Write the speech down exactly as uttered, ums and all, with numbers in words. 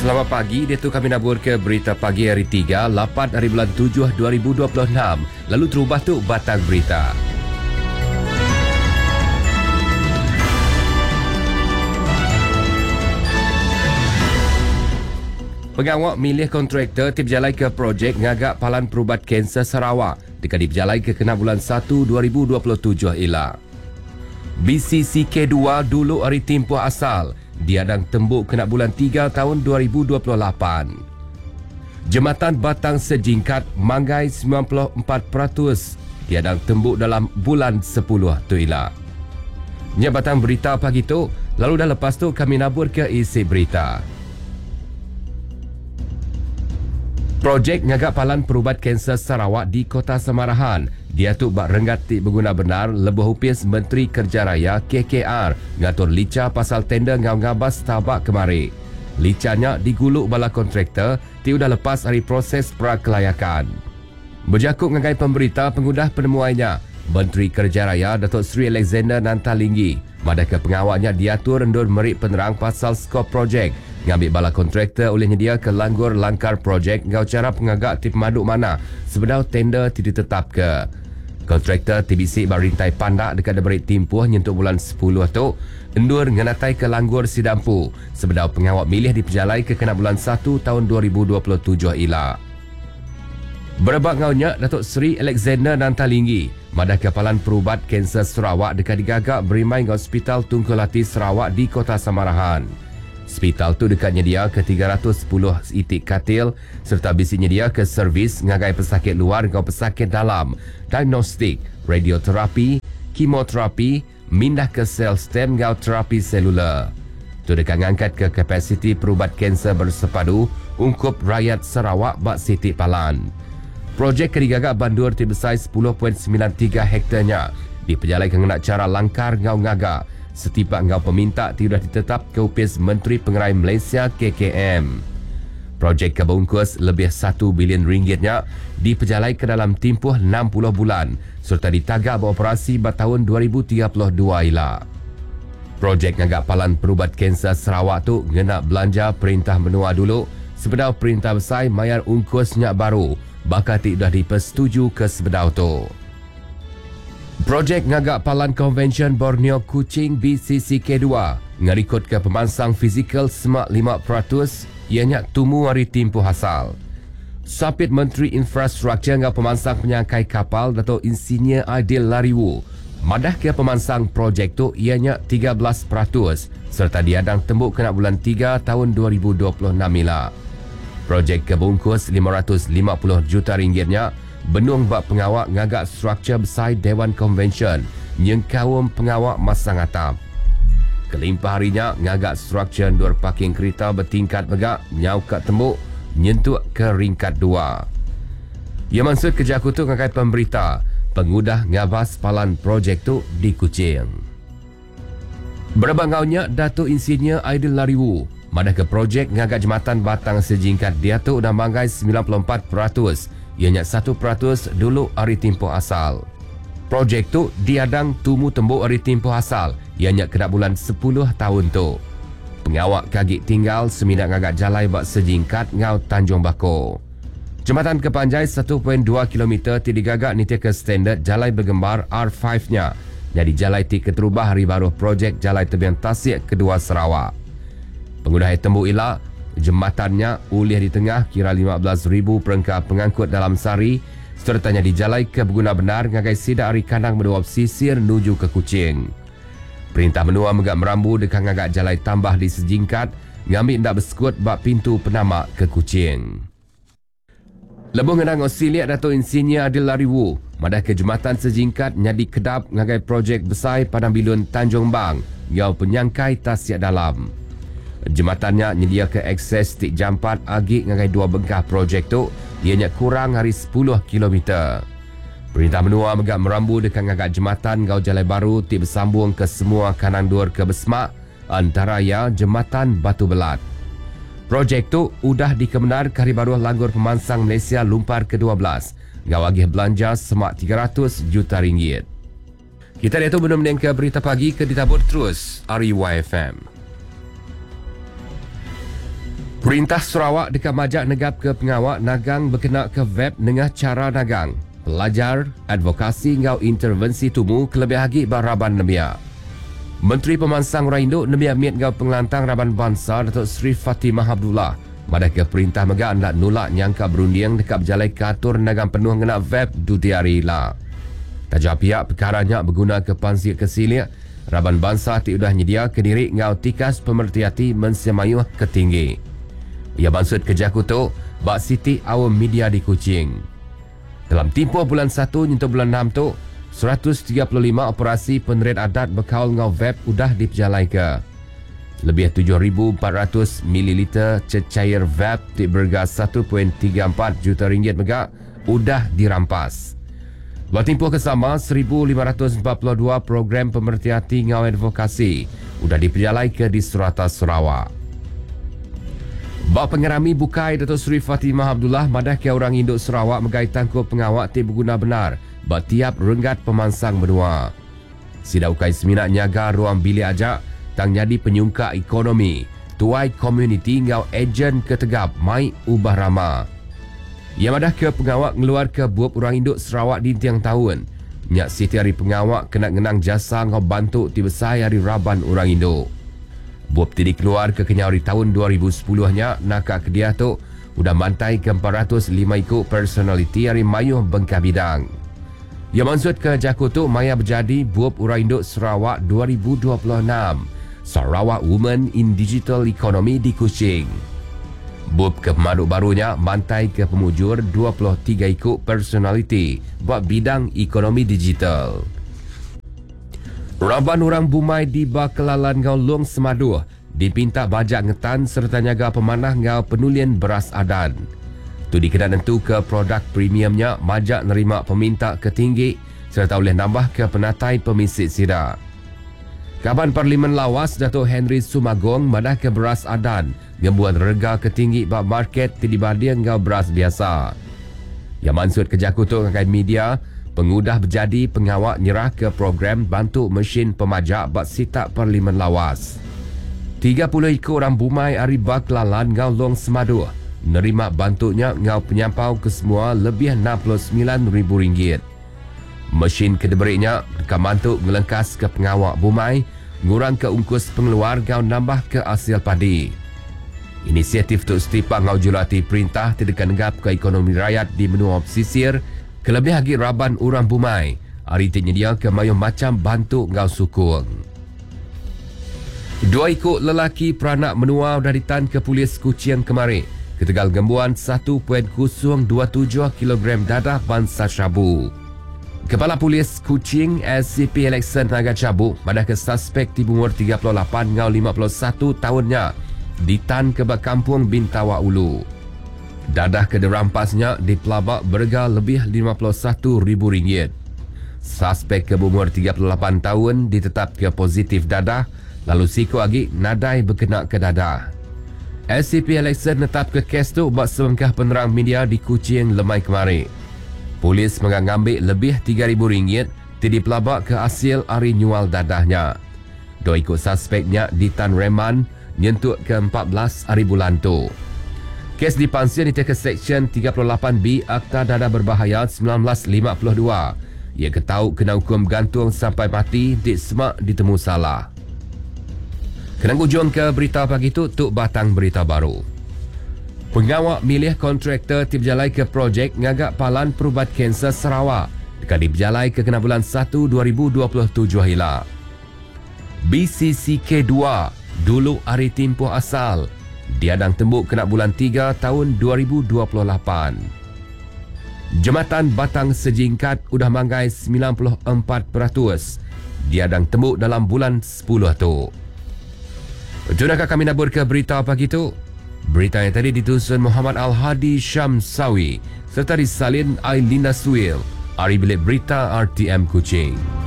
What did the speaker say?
Selamat pagi, dia tu kami nabur ke berita pagi hari tiga, lapan hari bulan tujuh dua ribu dua puluh enam. Lalu terubah tu batang berita. Pengawak milih kontraktor tip jalai ke projek ngagak palan perubat kanser Sarawak dekat dip jalai ke kena bulan satu dua ribu dua puluh tujuh ila. B C C K dua dulu hari tempoh asal diadang tembuk kena bulan tiga tahun dua ribu dua puluh lapan. Jembatan Batang Sejingkat manggai sembilan puluh empat peratus diadang tembuk dalam bulan sepuluh tu ila. Nya batang berita pagi tu, lalu dah lepas tu kami nabur ke isi berita. Projek ngagak palan perubat kanser Sarawak di Kota Samarahan. Dia tu bak renggati berguna benar lebuh upis Menteri Kerja Raya K K R ngatur lica pasal tender ngau ngabas tabak kemari. Licanya diguluk bala kontraktor ti udah lepas hari proses prakelayakan. Berjakuk ngagai pemberita pengudah penemuannya, Menteri Kerja Raya Datuk Seri Alexander Nantalinggi madaka pengawaknya diatur endur merik penerang pasal skop projek ngambil bala kontraktor oleh nyedia ke langgur langkar projek ngau cara pengagak tip maduk mana sebedau tender tidak tetap ke. Kontraktor T B C barintai pandak dekat deberit timpuh nyentuh bulan sepuluh tu endur ngenatai ke langgur Sidampu sebedau pengawak milih diperjalai ke kena bulan satu tahun dua ribu dua puluh tujuh ila. Berebak ngaunya Datuk Seri Alexander Nantalinggi madah kepalan perubat kanser Sarawak dekat digagak berimai ngau Hospital Tunku Lati Sarawak di Kota Samarahan. Hospital tu dekatnya dia ke tiga ratus sepuluh itik katil serta bisinya dia ke servis ngagai pesakit luar ngau pesakit dalam, diagnostik, radioterapi, kemoterapi, mindah ke sel stem ngau terapi selular. Tu dekat ngangkat ke kapasiti perubat kanser bersepadu ungkup rakyat Sarawak bak Siti Palan. Projek kedigagak bandur ti besar sepuluh perpuluhan sembilan tiga hektarnya diperjalai ke nak cara langkar ngau ngagak setipak ngau peminta tidak ditetap ke upis Menteri Pengerai Malaysia K K M. Projek kebungkus lebih satu bilion ringgitnya diperjalai ke dalam tempoh enam puluh bulan serta ditagak beroperasi pada tahun dua ribu tiga puluh dua ila. Projek ngagak palan perubat kanser Sarawak tu ngena belanja perintah menua dulu sebedau perintah besar mayar ungkusnya baru bakal tidak dipersetuju ke sebedau tu. Projek ngagak palan Convention Borneo Kuching B C C K dua ngarikut ke pemansang fizikal semak lima peratus ianya tumu hari tempoh asal. Sapit Menteri Infrastruktur ngau pemansang penyangkai kapal Dato' Insinyur Aidil Lariwu madah ke pemansang projek tu ianya tiga belas peratus serta diadang tembuk kena bulan tiga tahun dua ribu dua puluh enam ila. Projek kebungkus lima ratus lima puluh juta ringgitnya benung bak pengawak ngagak struktur besar Dewan Convention nyengkawum pengawak masang atap. Kelimpah harinya ngagak struktur dua parking kereta bertingkat megak nyau kat tembuk nyentuk ke ringkat dua. Ia maksud kerja kutu ngagai pemberita pengudah ngabas palan projek tu di Kuching. Berbangaunya Datuk Insinyur Aidil Lariwu madah ke projek ngagak jembatan Batang Sejingkat dia tu dah manggai sembilan puluh empat peratus ianya satu peratus dulu hari tempoh asal. Projek tu diadang tumu tembuk hari tempoh asal ianya kena bulan sepuluh tahun tu. Pengawak kagik tinggal seminat ngagak jalai bak Sejingkat ngau Tanjung Bako. Jembatan kepanjai satu perpuluhan dua kilometer ti digagak nitia ke standard jalai bergembar R lima nya. Jadi jalai ti keterubah hari baru projek jalai tebian Tasik kedua Sarawak. Pengudah tembuk ila jembatannya ulih di tengah kira lima belas ribu perangkap pengangkut dalam sari sertanya dijalai ke berguna benar ngagai sidak hari kandang menuap sisir menuju ke Kuching. Perintah menua megak merambu dekat ngagak jalai tambah di Sejingkat ngambil ndak bersekut bak pintu penamak ke Kuching. Lebung ngenang Australia Datuk Insinyur Aidil Lariwu madah ke jembatan Sejingkat nyadi kedap ngagai projek besar Padang Bilun Tanjung Bang ngau penyangkai Tasik dalam. Jembatannya nyedia ke akses tik jampat agik ngagai dua bengkah projek tu ianya kurang hari sepuluh kilometer. Perintah menua megak merambu dekat ngagak jembatan ngau jalai baru tik bersambung ke semua kanan dur ke Besmak antaranya jembatan Batu Belat. Projek tu udah dikemenar ke hari baru langgur pemansang Malaysia lumpar ke dua belas ngau agih belanja semak tiga ratus juta ringgit. Kita lihat tu belum ke berita pagi ke ditabur terus R E Y F M. Perintah Sarawak dekat majak negap ke pengawak nagang berkenaan ke web dengan cara nagang. Pelajar, advokasi ngau intervensi tumu kelebih lagi baraban nemia. Menteri Pemansang Orang Induk nemia miat ngau pengelantang Raban Bangsa Datuk Seri Fatimah Abdullah. Madah ke perintah megak nak nolak nyangka berundiang dekat berjalai katur nagang penuh ngena web dutiari lah. Tajak pihak perkaranya berguna ke pansi kesilia. Raban Bangsa ti udah nyedia ke diri ngau tikas pemerhati mensemayuh ketinggi. Ia maksud kerja kutu Bak Siti Awam Media di Kuching. Dalam tempoh bulan satu nyentuh bulan enam tu, seratus tiga puluh lima operasi penerit adat berkaul ngau web udah diperjalai ke. Lebih tujuh ribu empat ratus mililiter cecair web di berga satu perpuluhan tiga empat juta ringgit megak udah dirampas. Dalam tempoh kesama, seribu lima ratus empat puluh dua program pemerhati ngau advokasi udah diperjalai ke di Surata Sarawak. Bak pengerami bukai Datuk Seri Fatimah Abdullah madah ke orang Induk Sarawak megai tangkup pengawak ti berguna benar bak tiap renggat pemansang benua. Sida ukai seminat nyaga ruang bilik ajak tang jadi penyungka ekonomi, tuai komuniti ngau ejen ketegap mai ubah rama. Ia madah ke pengawak ngeluar ke buap orang Induk Sarawak di tiang tahun. Nyak siti hari pengawak kena ngenang jasa ngau bantu ti besar hari Raban orang Induk. Buap tadi keluar ke kenyau di tahun dua ribu sepuluh-nya nakak kedia tu udah mantai ke empat ratus lima ikut personaliti hari mayuh bengkah bidang. Ia maksud ke jaku tu maya berjadi buap orang Induk Sarawak dua ribu dua puluh enam Sarawak Women in Digital Economy di Kuching. Buap ke pemaduk barunya mantai ke pemujur dua puluh tiga ikut personaliti buat bidang ekonomi digital. Raban orang Bumai di Bakelalan ngau Long Semaduh dipinta bajak ngetan serta nyaga pemanah ngau penulian beras adan. Tu dikena nentu ke produk premiumnya majak nerima peminta ketinggi serta boleh nambah ke penatai pemisik sida. Kaban Parlimen Lawas Datuk Henry Sumagong madah ke beras adan ngembuan rega ketinggi bak market ti dibanding ngau beras biasa. Yang maksud kerja kutuk ngakai media pengudah berjadi pengawak nyerah ke program bantu mesin pemajak bak sitak Parlimen Lawas. tiga puluh ikut orang Bumai ari Baklalan ngau Long Semaduh nerima bantunya ngau penyampau ke semua lebih enam puluh sembilan ribu ringgit. Mesin kedeberiknya dekat bantu ngelengkas ke pengawak Bumai ngurang ke ungkus pengeluar ngau nambah ke hasil padi. Inisiatif tu setipa ngau julati perintah terdekat negap ke ekonomi rakyat di menua pesisir kelebih lagi Raban orang Bumai hari tenyedia ke mayuh macam bantu ngau sukung. Dua ikut lelaki peranak menua dah ditan ke polis Kuching kemari ketegal gembuan satu perpuluhan dua tujuh kilogram dadah bangsa syabu. Kepala Polis Kuching S C P Alexander Naga Cabuk madah ke suspek di umur tiga puluh lapan ngau lima puluh satu tahunnya ditan ke bak kampung Bintawa Ulu. Dadah ke dirampasnya di pelabak berga lebih lima puluh satu ribu ringgit. Suspek ke umur tiga puluh lapan tahun ditetap ke positif dadah lalu siku lagi nadai berkena ke dadah. S C P Alexander netap ke kes tu bak sebengkah penerang media di Kuching lemai kemari. Polis mengambil lebih tiga ribu ringgit di pelabak ke hasil hari nyual dadahnya. Dua ikut suspeknya ditan reman nyentuk ke empat belas hari bulan tu. Kes dipansir di ke Seksyen tiga puluh lapan B Akta Dadah Berbahaya seribu sembilan ratus lima puluh dua. Ia ketau kena hukum gantung sampai mati di semak ditemu salah. Kena hujung ke berita pagi tu, tuk batang berita baru. Pengawak milih kontraktor ti berjalai ke projek ngagak palan perubat kanser Sarawak dekat di berjalai ke kena bulan satu dua ribu dua puluh tujuh hila. B C C K dua dulu hari tempoh asal diadang tembuk kena bulan tiga tahun dua ribu dua puluh lapan. Jematan Batang Sejingkat udah manggai sembilan puluh empat peratus diadang tembuk dalam bulan sepuluh tu. Jodakah kami nabur ke berita pagi tu? Berita yang tadi ditusun Muhammad Al-Hadi Syamsawi serta disalin Ailina Suil. Ari Bilik Berita R T M Kuching.